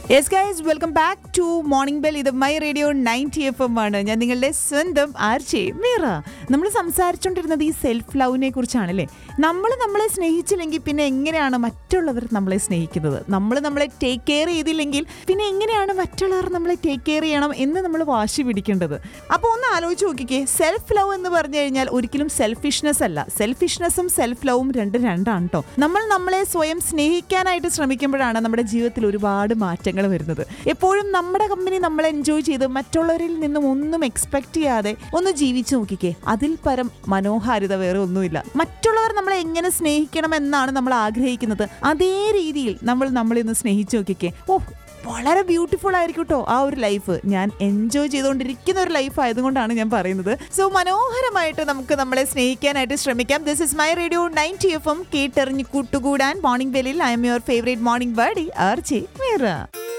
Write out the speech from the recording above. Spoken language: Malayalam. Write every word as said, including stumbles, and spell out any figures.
Yes guys, welcome back to morning bell. ഇത് my radio ninety F M ആണ്. ഞാൻ നിങ്ങളുടെ സ്വന്തം ആർച്ചെ മീറ. നമ്മൾ സംസാരിച്ചുകൊണ്ടിരുന്നത് ഈ സെൽഫ് ലവിനെ കുറിച്ചാണല്ലേ. നമ്മൾ നമ്മളെ സ്നേഹിച്ചില്ലെങ്കിൽ പിന്നെ എങ്ങനെയാണ് മറ്റുള്ളവർ നമ്മളെ സ്നേഹിക്കുന്നത്? നമ്മൾ നമ്മളെ ടേക്ക് കെയർ ചെയ്തില്ലെങ്കിൽ പിന്നെ എങ്ങനെയാണ് മറ്റുള്ളവർ നമ്മളെ ടേക്ക് കെയർ ചെയ്യണം എന്ന് നമ്മൾ വാശി പിടിക്കേണ്ടത്? അപ്പോൾ ഒന്ന് ആലോചിച്ച് നോക്കിക്കേ. സെൽഫ് ലവ് എന്ന് പറഞ്ഞു കഴിഞ്ഞാൽ ഒരിക്കലും സെൽഫിഷ്നെസ് അല്ല. സെൽഫിഷ്നെസ്സും സെൽഫ് ലവും രണ്ട് രണ്ടാണ് കേട്ടോ. നമ്മൾ നമ്മളെ സ്വയം സ്നേഹിക്കാനായിട്ട് ശ്രമിക്കുമ്പോഴാണ് നമ്മുടെ ജീവിതത്തിൽ ഒരുപാട് മാറ്റങ്ങൾ വരുന്നത്. എപ്പോഴും നമ്മുടെ കമ്പനി നമ്മൾ എൻജോയ് ചെയ്ത് മറ്റുള്ളവരിൽ നിന്നും ഒന്നും എക്സ്പെക്ട് ചെയ്യാതെ ഒന്ന് ജീവിച്ചു നോക്കിക്കേ. അതിൽ പരം മനോഹാരിത വേറെ ഒന്നുമില്ല. മറ്റുള്ളവർ നമ്മളെ എങ്ങനെ സ്നേഹിക്കണം എന്നാണ് നമ്മൾ ആഗ്രഹിക്കുന്നത്, അതേ രീതിയിൽ നമ്മൾ നമ്മളിന്ന് സ്നേഹിച്ചു നോക്കിക്കേ. ഓ, വളരെ ബ്യൂട്ടിഫുൾ ആയിരിക്കും കേട്ടോ ആ ഒരു ലൈഫ്. ഞാൻ എൻജോയ് ചെയ്തുകൊണ്ടിരിക്കുന്ന ഒരു ലൈഫ് ആയതുകൊണ്ടാണ് ഞാൻ പറയുന്നത്. സോ മനോഹരമായിട്ട് നമുക്ക് നമ്മളെ സ്നേഹിക്കാനായിട്ട് ശ്രമിക്കാം. This is my radio ninety F M. കേട്ടെറിഞ്ഞ് കൂട്ടുകൂടാൻ morning ബെല്ലിൽ I M your favourite morning buddy ആർച്ചെ Meera.